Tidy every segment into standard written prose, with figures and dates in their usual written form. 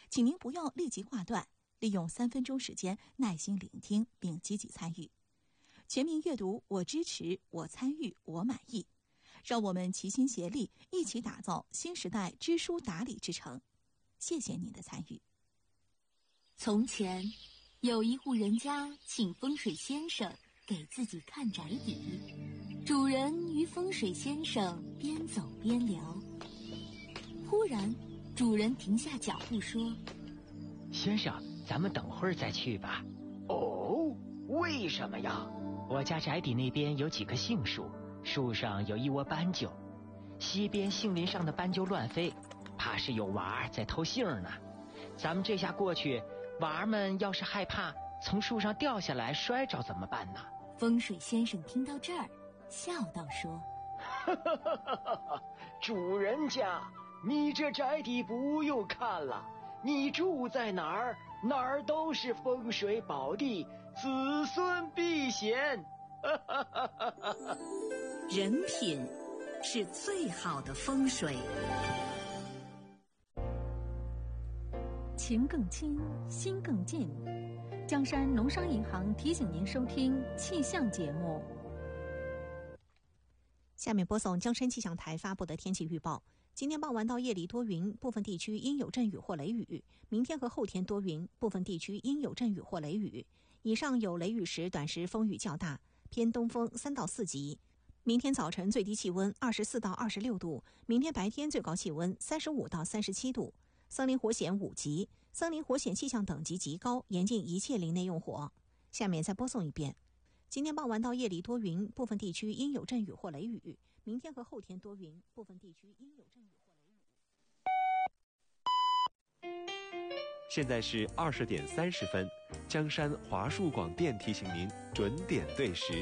请您不要立即挂断，利用3分钟时间耐心聆听并积极参与。全民阅读，我支持，我参与，我满意。让我们齐心协力，一起打造新时代知书达理之城。谢谢您的参与。 从前，有一户人家请风水先生给自己看宅邸。主人与风水先生边走边聊，忽然，主人停下脚步说：“ 先生，咱们等会儿再去吧。”“ 哦，为什么呀？”“ 我家宅邸那边有几棵杏树，树上有一窝斑鸠，西边杏林上的斑鸠乱飞，怕是有娃儿在偷杏呢。咱们这下过去，娃儿们要是害怕从树上掉下来摔着怎么办呢？” 风水先生听到这儿，笑道说：“ 主人家，你这宅邸不用看了，你住在哪儿，哪儿都是风水宝地，子孙必显。” 人品是最好的风水。 情更亲，心更近。江山农商银行提醒您收听气象节目。 下面播送江山气象台发布的天气预报。今天傍晚到夜里多云，部分地区阴有阵雨或雷雨。明天和后天多云，部分地区阴有阵雨或雷雨。以上有雷雨时短时风雨较大，偏东风3到4级。明天早晨最低气温24到26度，明天白天最高气温35到37度。森林火险5级，森林火险气象等级极高，严禁一切林内用火。下面再播送一遍。今天傍晚到夜里多云，部分地区阴有阵雨或雷雨。明天和后天多云，部分地区阴有阵雨或雷雨。现在是20点30分，江山华数广电提醒您准点对时。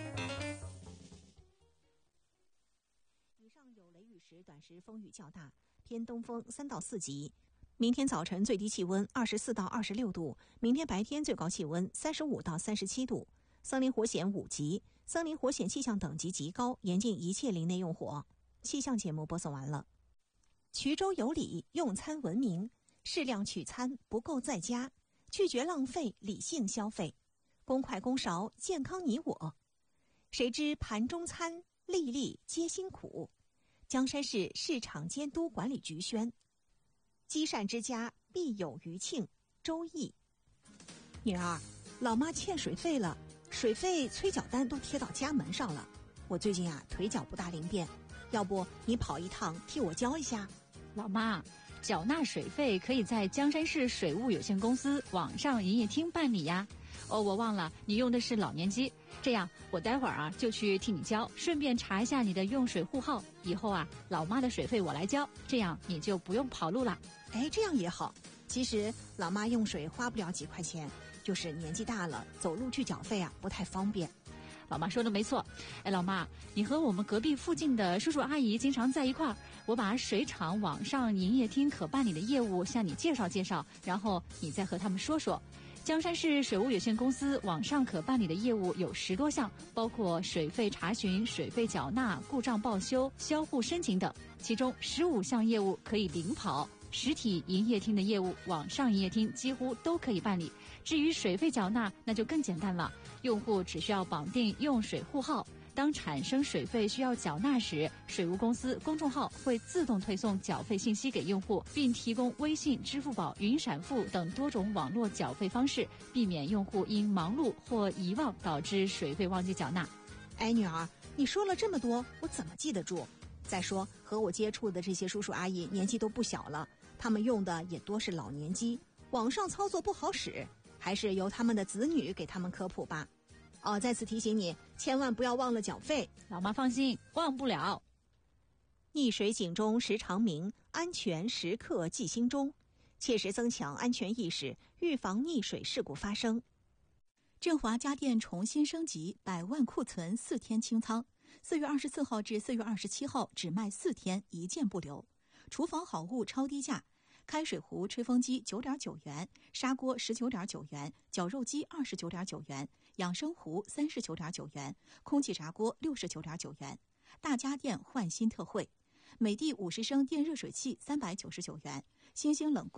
以上有雷雨时短时风雨较大，偏东风3到4级。明天早晨最低气温24到26度，明天白天最高气温35到37度。森林火险5级，森林火险气象等级极高，严禁一切林内用火。气象节目播送完了。衢州有礼，用餐文明，适量取餐，不够在家，拒绝浪费，理性消费，公筷公勺，健康你我。谁知盘中餐，粒粒皆辛苦。江山市市场监督管理局宣。积善之家必有余庆。周易。女儿，老妈欠水费了，水费催缴单都贴到家门上了。我最近腿脚不大灵便，要不你跑一趟替我交一下？ 老妈，缴纳水费可以在江山市水务有限公司网上营业厅办理呀。哦，我忘了你用的是老年机，这样我待会儿就去替你交，顺便查一下你的用水户号。以后老妈的水费我来交，这样你就不用跑路了。 哎，这样也好。其实老妈用水花不了几块钱，就是年纪大了，走路去缴费不太方便。 老妈说的没错。哎，老妈，你和我们隔壁附近的叔叔阿姨经常在一块儿，我把水厂网上营业厅可办理的业务向你介绍介绍，然后你再和他们说说。江山市水务有限公司网上可办理的业务有10多项，包括水费查询、水费缴纳、故障报修、销户申请等，其中15项业务可以零跑。实体营业厅的业务，网上营业厅几乎都可以办理。至于水费缴纳，那就更简单了，用户只需要绑定用水户号，当产生水费需要缴纳时，水务公司公众号会自动推送缴费信息给用户，并提供微信、支付宝、云闪付等多种网络缴费方式，避免用户因忙碌或遗忘导致水费忘记缴纳。 哎，女儿，你说了这么多，我怎么记得住？再说和我接触的这些叔叔阿姨年纪都不小了，他们用的也多是老年机，网上操作不好使，还是由他们的子女给他们科普吧。再次提醒你，千万不要忘了缴费。 老妈放心，忘不了。 溺水警钟时常鸣，安全时刻记心中，切实增强安全意识，预防溺水事故发生。振华家电重新升级，100万库存4天清仓，4月24号至4月27号只卖4天，1件不留。厨房好物超低价，开水壶、吹风机9.9元，砂锅19.9元，绞肉机29.9元，养生壶39.9元，空气炸锅69.9元。大家电换新特惠，美的50升电热水器399元，星星冷柜